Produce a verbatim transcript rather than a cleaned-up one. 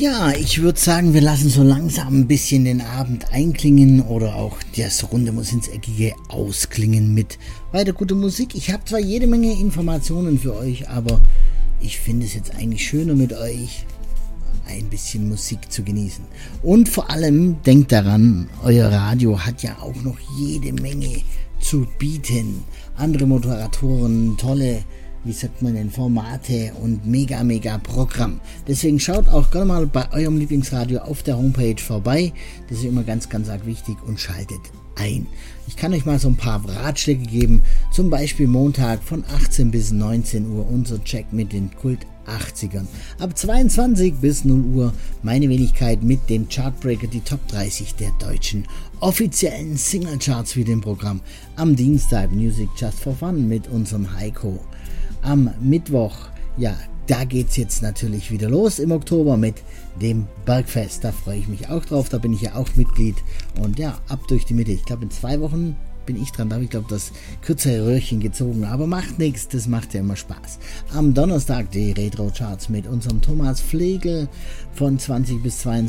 Ja, ich würde sagen, wir lassen so langsam ein bisschen den Abend einklingen oder auch das Runde muss ins Eckige ausklingen mit weiter guter Musik. Ich habe zwar jede Menge Informationen für euch, aber ich finde es jetzt eigentlich schöner mit euch ein bisschen Musik zu genießen. Und vor allem denkt daran, euer Radio hat ja auch noch jede Menge zu bieten. Andere Moderatoren, tolle, wie sagt man denn, Formate und mega, mega Programm. Deswegen schaut auch gerne mal bei eurem Lieblingsradio auf der Homepage vorbei. Das ist immer ganz, ganz arg wichtig und schaltet ein. Ich kann euch mal so ein paar Ratschläge geben. Zum Beispiel Montag von achtzehn bis neunzehn Uhr unser Check mit den Kult achtzigern. Ab zweiundzwanzig bis null Uhr meine Wenigkeit mit dem Chartbreaker, die Top dreißig der deutschen offiziellen Singlecharts wie dem Programm. Am Dienstag Music Just for Fun mit unserem Heiko. Am Mittwoch, ja, da geht's jetzt natürlich wieder los im Oktober mit dem Bergfest. Da freue ich mich auch drauf, da bin ich ja auch Mitglied. Und ja, ab durch die Mitte. Ich glaube, in zwei Wochen bin ich dran, da habe ich glaube das kürzere Röhrchen gezogen, aber macht nichts, das macht ja immer Spaß. Am Donnerstag die Retro-Charts mit unserem Thomas Flegel von zwanzig bis zweiundzwanzig